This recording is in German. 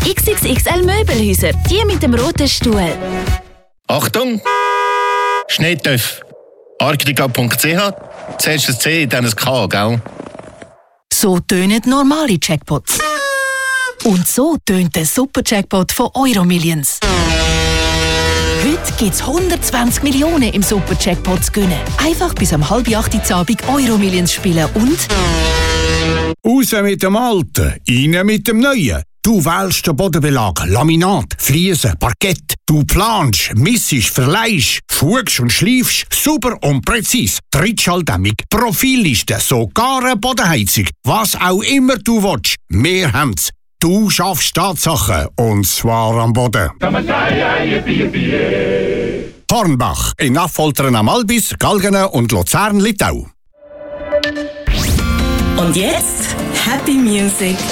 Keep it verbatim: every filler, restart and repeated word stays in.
X X X L Möbelhäuser, die mit dem roten Stuhl. Achtung! Schneetöff. Arctica punkt c h. Zuerst ein C, dann ein K, gell? So tönen normale Jackpots. Und so tönt der Super-Jackpot von Euromillions. Heute gibt es hundertzwanzig Millionen im Super-Jackpot zu gewinnen. Einfach bis um halb acht Uhr Abend Euromillions spielen und... Raus mit dem Alten, rein mit dem Neuen. Du wählst den Bodenbelag, Laminat, Fliesen, Parkett. Du planst, missest, verleihst, fugst und schleifst, super und präzise. Trittschalldämmung, Profilliste, sogar eine Bodenheizung. Was auch immer du willst, wir haben's. Du schaffst Tatsachen, und zwar am Boden. Hornbach, in Affoltern am Albis, Galgenen und Luzern-Littau. Und jetzt Happy Music